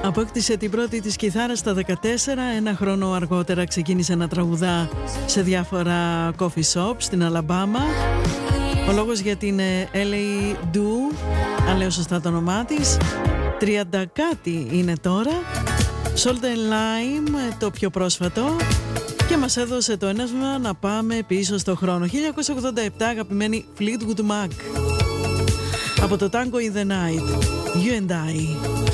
Απόκτησε την πρώτη της κιθάρα στα 14, ένα χρόνο αργότερα ξεκίνησε να τραγουδά σε διάφορα coffee shops στην Αλαμπάμα. Ο λόγος για την LA Do, αν λέω σωστά το όνομά της, 30 κάτι είναι τώρα. Salt and Lime, το πιο πρόσφατο, και μας έδωσε το ένασμα να πάμε πίσω στο χρόνο. 1987, αγαπημένη Fleetwood Mac, από το Tango in the Night, You and I.